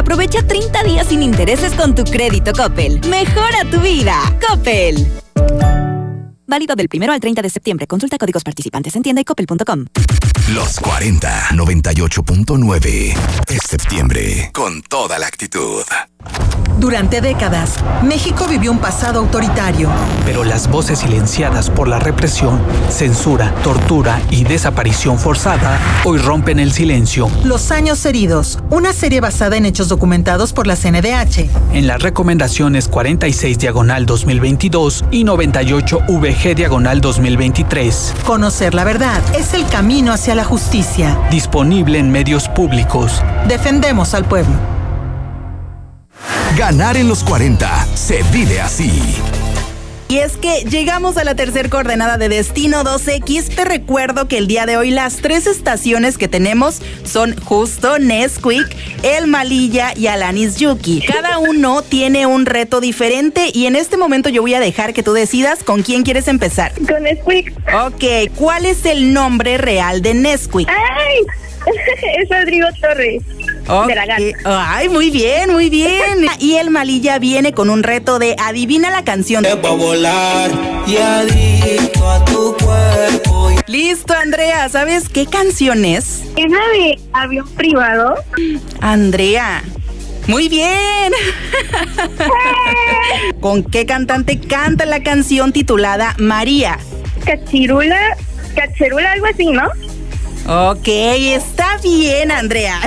Aprovecha 30 días sin intereses con tu crédito Coppel. Mejora tu vida. Coppel. Válido del 1 al 30 de septiembre. Consulta códigos participantes en tienda y coppel.com. Los 40 98.9 es septiembre con toda la actitud. Durante décadas, México vivió un pasado autoritario. Pero las voces silenciadas por la represión, censura, tortura y desaparición forzada hoy rompen el silencio. Los años heridos, una serie basada en hechos documentados por la CNDH. En las recomendaciones 46/2022 y 98VG/2023. Conocer la verdad es el camino hacia la justicia. Disponible en medios públicos. Defendemos al pueblo. Ganar en los 40 se vive así. Y es que llegamos a la tercera coordenada de Destino 2X. Te recuerdo que el día de hoy las 3 estaciones que tenemos son justo Nesquik, El Malilla y Alanis Yuki. Cada uno tiene un reto diferente y en este momento yo voy a dejar que tú decidas con quién quieres empezar. Con Nesquik. Ok, ¿cuál es el nombre real de Nesquik? ¡Ay! Es Rodrigo Torres. Okay. De la Gata. Ay, muy bien, muy bien. Y El Malilla viene con un reto de adivina la canción. Volar y adicto a tu cuerpo. Listo, Andrea, ¿sabes qué canción es? ¿Es la de Avión Privado? Andrea, muy bien. ¿Con qué cantante canta la canción titulada María? Cacherula, algo así, ¿no? Ok, está bien, Andrea.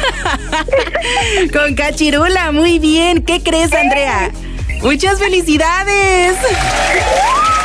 Con Cachirula, muy bien. ¿Qué crees, Andrea? ¡Muchas felicidades!